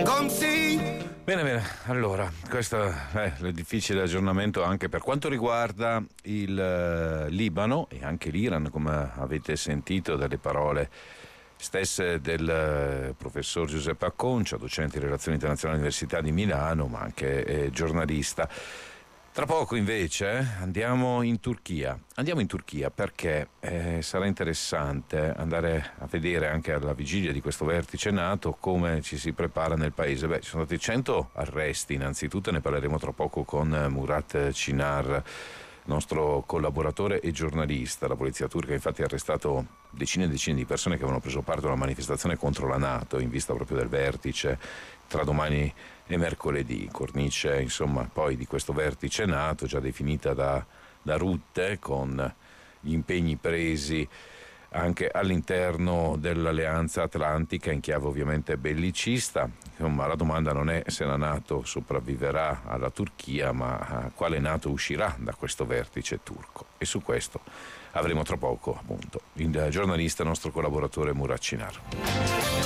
Bene, allora, questo è il difficile aggiornamento anche per quanto riguarda il Libano e anche l'Iran, come avete sentito dalle parole stesse del professor Giuseppe Acconcia, docente in relazioni internazionali all'Università di Milano, ma anche giornalista. Tra poco invece andiamo in Turchia perché sarà interessante andare a vedere anche alla vigilia di questo vertice NATO come ci si prepara nel paese. Ci sono stati 100 arresti innanzitutto, ne parleremo tra poco con Murat Çınar, nostro collaboratore e giornalista. La polizia turca infatti ha arrestato decine e decine di persone che avevano preso parte a una manifestazione contro la NATO in vista proprio del vertice tra domani e mercoledì, cornice insomma poi di questo vertice NATO già definita da Rutte, con gli impegni presi anche all'interno dell'Alleanza Atlantica in chiave ovviamente bellicista. Insomma, la domanda non è se la NATO sopravviverà alla Turchia, ma quale NATO uscirà da questo vertice turco, e su questo avremo tra poco appunto il giornalista, nostro collaboratore Murat Çınar.